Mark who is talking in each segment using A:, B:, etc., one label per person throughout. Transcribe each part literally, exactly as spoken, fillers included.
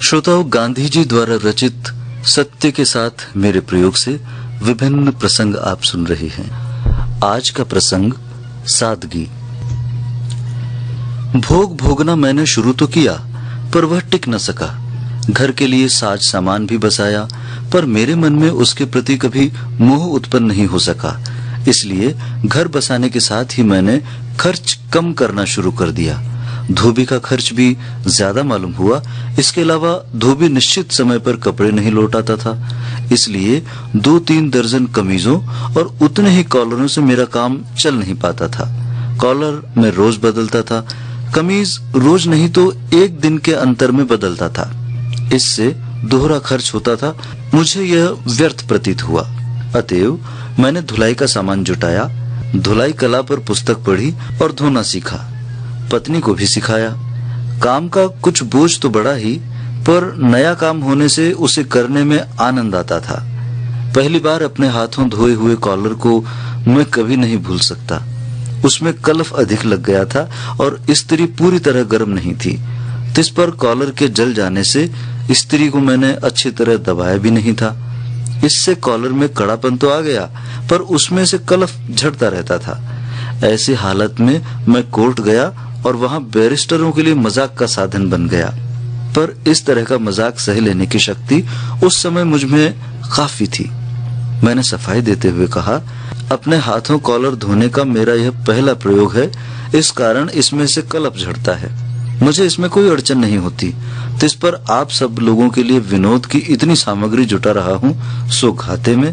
A: श्रोताओं, गांधी जी द्वारा रचित सत्य के साथ मेरे प्रयोग से विभिन्न प्रसंग आप सुन रहे हैं। आज का प्रसंग सादगी। भोग भोगना मैंने शुरू तो किया, पर वह टिक न सका। घर के लिए साज सामान भी बसाया, पर मेरे मन में उसके प्रति कभी मोह उत्पन्न नहीं हो सका। इसलिए घर बसाने के साथ ही मैंने खर्च कम करना शुरू कर दिया। धोबी का खर्च भी ज्यादा मालूम हुआ। इसके अलावा धोबी निश्चित समय पर कपड़े नहीं लौटाता था, इसलिए दो तीन दर्जन कमीजों और उतने ही कॉलरों से मेरा काम चल नहीं पाता था। कॉलर मैं रोज बदलता था, कमीज रोज नहीं तो एक दिन के अंतर में बदलता था। इससे दोहरा खर्च होता था। मुझे यह व्यर्थ प्रतीत हुआ। अतएव मैंने धुलाई का सामान जुटाया, धुलाई कला पर पुस्तक पढ़ी और धोना सीखा। पत्नी को भी सिखाया। काम का कुछ बोझ तो बड़ा ही, पर नया काम होने से उसे करने में आनंद आता था। पहली बार अपने हाथों धोए हुए कॉलर को मैं कभी नहीं भूल सकता। उसमें कलफ अधिक लग गया था और इस्त्री पूरी तरह गर्म नहीं थी। तिस पर कॉलर के जल जाने से इस्त्री को मैंने अच्छी तरह दबाया भी नहीं था। इससे कॉलर में कड़ापन तो आ गया, पर उसमें से कलफ झड़ता रहता था। ऐसी हालत में मैं कोर्ट गया और वहां बैरिस्टरों के लिए मजाक का साधन बन गया। पर इस तरह का मजाक सह लेने की शक्ति उस समय मुझ में काफी थी। मैंने सफाई देते हुए कहा, अपने हाथों कॉलर धोने का मेरा यह पहला प्रयोग है, इस कारण इसमें से कलप झड़ता है। मुझे इसमें कोई अड़चन नहीं होती। तिस पर आप सब लोगों के लिए विनोद की इतनी सामग्री जुटा रहा हूँ, सो घाते में।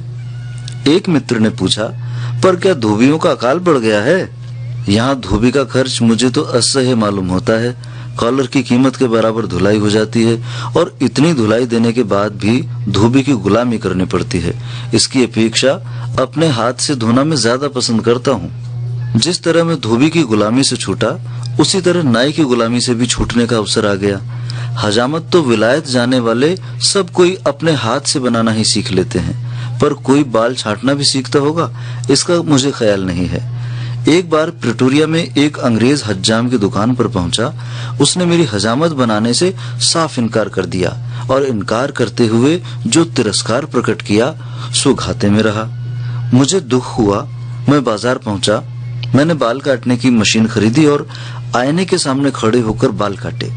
A: एक मित्र ने पूछा, पर क्या धोबियों का अकाल बढ़ गया है? यहाँ धोबी का खर्च मुझे तो असह्य मालूम होता है। कॉलर की कीमत के बराबर धुलाई हो जाती है और इतनी धुलाई देने के बाद भी धोबी की गुलामी करनी पड़ती है। इसकी अपेक्षा अपने हाथ से धोना मैं ज्यादा पसंद करता हूँ। जिस तरह मैं धोबी की गुलामी से छूटा, उसी तरह नाई की गुलामी से भी छूटने का अवसर आ गया। हजामत तो विलायत जाने वाले सब कोई अपने हाथ से बनाना ही सीख लेते हैं, पर कोई बाल छाटना भी सीखता होगा, इसका मुझे ख्याल नहीं है। एक बार प्रिटोरिया में एक अंग्रेज हज्जाम की दुकान पर पहुंचा। उसने मेरी हजामत बनाने से साफ इनकार कर दिया और इनकार करते हुए जो तिरस्कार प्रकट किया सो घाते में रहा। मुझे दुख हुआ। मैं बाजार पहुंचा। मैंने बाल काटने की मशीन खरीदी और आईने के सामने खड़े होकर बाल काटे।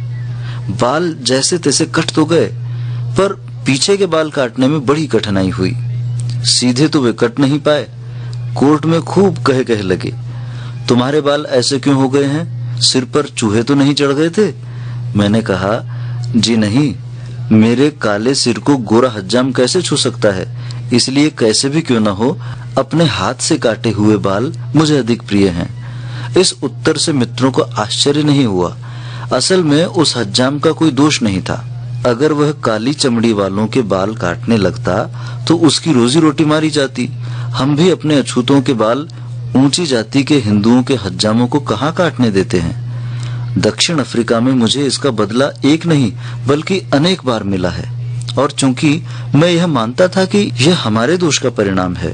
A: बाल जैसे तैसे कट तो गए, पर पीछे के बाल काटने में बड़ी कठिनाई हुई। सीधे तो वे कट नहीं पाए। कोर्ट में खूब कहे कहे लगे, तुम्हारे बाल ऐसे क्यों हो गए हैं? सिर पर चूहे तो नहीं चढ़ गए थे? मैंने कहा, जी नहीं, मेरे काले सिर को गोरा हज्जाम कैसे छू सकता है? इसलिए कैसे भी क्यों न हो, अपने हाथ से काटे हुए बाल मुझे अधिक प्रिय हैं। इस उत्तर से मित्रों को आश्चर्य नहीं हुआ। असल में उस हज्जाम का कोई दोष नहीं था। अगर वह काली चमड़ी वालों के बाल काटने लगता तो उसकी रोजी रोटी मारी जाती। हम भी अपने अछूतों के बाल ऊंची जाति के हिंदुओं के हज्जामों को कहाँ काटने देते हैं। दक्षिण अफ्रीका में मुझे इसका बदला एक नहीं बल्कि अनेक बार मिला है, और चूंकि मैं यह मानता था कि यह हमारे दोष का परिणाम है,